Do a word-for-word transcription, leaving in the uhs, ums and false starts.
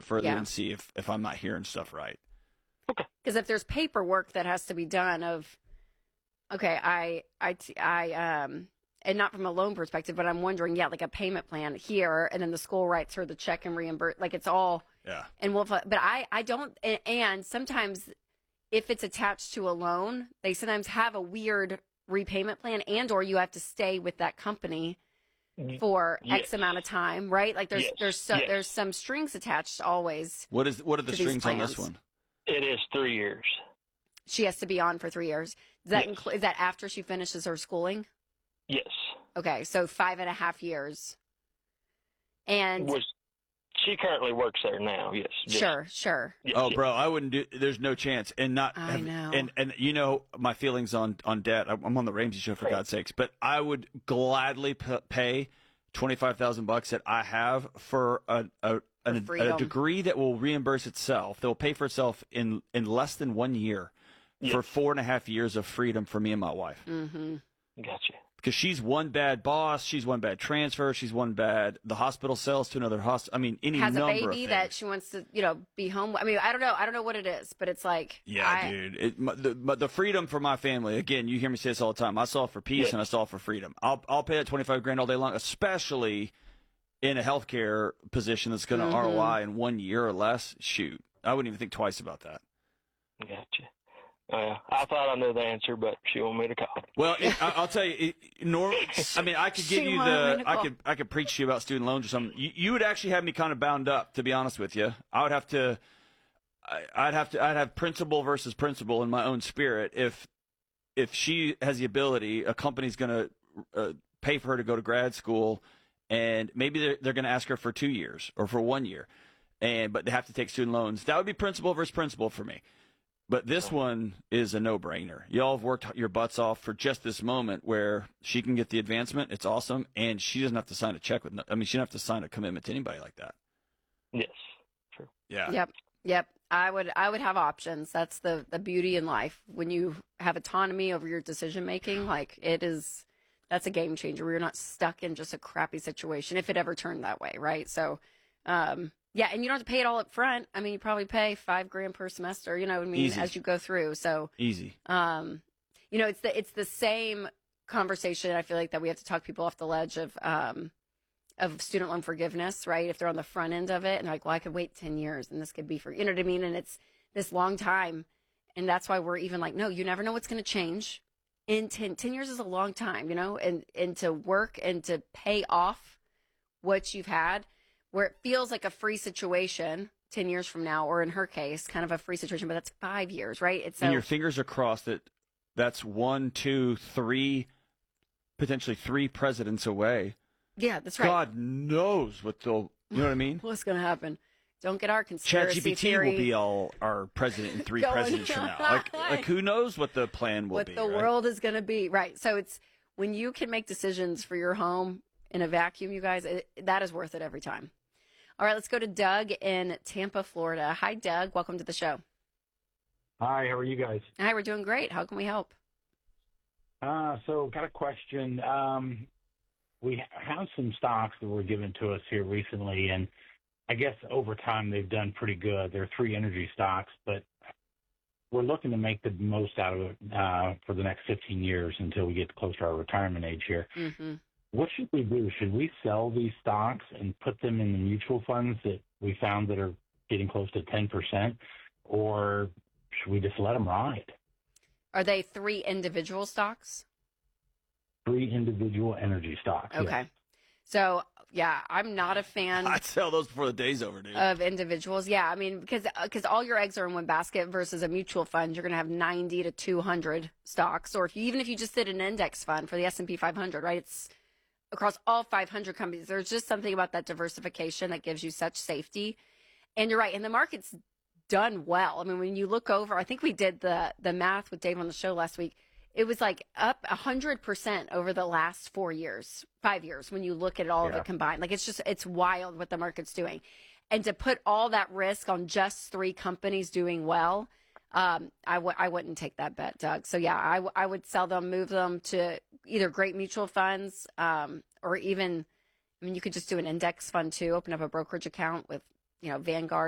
bit further Yeah. and see if, if I'm not hearing stuff right. Because if there's paperwork that has to be done of, okay, I, I, I, um, and not from a loan perspective, but I'm wondering, yeah, like a payment plan here, and then the school writes her the check and reimburse, like it's all, Yeah. and we'll, but I, I don't, and, and sometimes if it's attached to a loan, they sometimes have a weird repayment plan, and or you have to stay with that company for Yes. X amount of time, right? Like there's Yes. there's so, Yes. there's some strings attached always. What is what are the To these strings on this plans. one? It is three years. She has to be on for three years. Does that Yes. include, is that after she finishes her schooling? Yes. Okay, so five and a half years. And Which she currently works there now. Yes. Yes. sure, sure. Yes, Oh, yes. bro, I wouldn't do. There's no chance, and not. I have- know. And and you know my feelings on on debt. I'm I'm on the Ramsey show for God's sakes, but I would gladly p- pay twenty five thousand bucks that I have for a a, an, a freedom. degree that will reimburse itself. That will pay for itself in in less than one year Yes. for four and a half years of freedom for me and my wife. Mm-hmm. Gotcha. Because she's one bad boss, she's one bad transfer, she's one bad. The hospital sells to another hospital. I mean, any Has a number baby of that things. she wants to, you know, be home. I mean, I don't know. I don't know what it is, but it's like, Yeah, I, dude. It, my, the, but the freedom for my family. Again, you hear me say this all the time. I saw it for peace Yeah. and I saw it for freedom. I'll I'll pay that twenty five grand all day long, especially in a healthcare position that's going to Mhm. R O I in one year or less. Shoot, I wouldn't even think twice about that. Gotcha. Uh, I thought I knew the answer, but she wanted me to call. Well, it, I, I'll tell you. It, nor, I mean, I could give She you wanted me the. to I call. could I could preach to you about student loans or something. You, you would actually have me kind of bound up, to be honest with you. I would have to. I, I'd have to. I'd have principal versus principal in my own spirit. If if she has the ability, a company's going to uh, pay for her to go to grad school, and maybe they're, they're going to ask her for two years or for one year, and but they have to take student loans. That would be principal versus principal for me. But this one is a no-brainer. Y'all have worked your butts off for just this moment where she can get the advancement. It's awesome, and she doesn't have to sign a check with. No, I mean, she doesn't have to sign a commitment to anybody like that. Yes. True. Yeah. Yep. Yep. I would I would have options. That's the, the beauty in life. When you have autonomy over your decision making, like it is that's a game changer. We're not stuck in just a crappy situation if it ever turned that way, right? So um yeah, and you don't have to pay it all up front. I mean, you probably pay five grand per semester, you know what I mean, Easy. as you go through. So Easy. um you know, it's the it's the same conversation I feel like that we have to talk people off the ledge of um of student loan forgiveness, right? If they're on the front end of it and they're like, well, I could wait ten years and this could be for, you know what I mean? And it's this long time. And that's why we're even like, no, you never know what's going to change. In ten, ten years is a long time, you know, and, and to work and to pay off what you've had where it feels like a free situation ten years from now, or in her case, kind of a free situation, but that's five years, right? It's so, And your fingers are crossed that that's one, two, three, potentially three presidents away. yeah, that's right. God knows what they'll, you know what I mean? What's going to happen? Don't get our conspiracy ChatGPT theory. will be all our president in three Going presidents from now. Like, like who knows what the plan will what be? the right? world is going to be, right? So it's when you can make decisions for your home in a vacuum, you guys, it, that is worth it every time. All right, let's go to Doug in Tampa, Florida. Hi, Doug. Welcome to the show. Hi, how are you guys? Hi, we're doing great. How can we help? Uh, so, got a question. Um, we have some stocks that were given to us here recently, and I guess over time they've done pretty good. They're three energy stocks, but we're looking to make the most out of it uh, for the next fifteen years until we get close to our retirement age here. Mm-hmm. What should we do? Should we sell these stocks and put them in the mutual funds that we found that are getting close to ten percent, or should we just let them ride? Are they three individual stocks? Three individual energy stocks. yes. Okay. So, yeah, I'm not a fan I'd sell those before the day's over, dude. of individuals. Yeah, I mean, because because all your eggs are in one basket versus a mutual fund, you're going to have ninety to two hundred stocks. Or if you, even if you just did an index fund for the S and P five hundred, right, it's across all five hundred companies. There's just something about that diversification that gives you such safety. And you're right, and the market's done well. I mean, when you look over, I think we did the the math with Dave on the show last week. It was like up one hundred percent over the last four years, five years, when you look at all of Yeah. it combined. Like, it's just, it's wild what the market's doing. And to put all that risk on just three companies doing well, um, I w- I wouldn't take that bet, Doug. So, yeah, I, w- I would sell them, move them to either great mutual funds um, or even, I mean, you could just do an index fund too, open up a brokerage account with, you know, Vanguard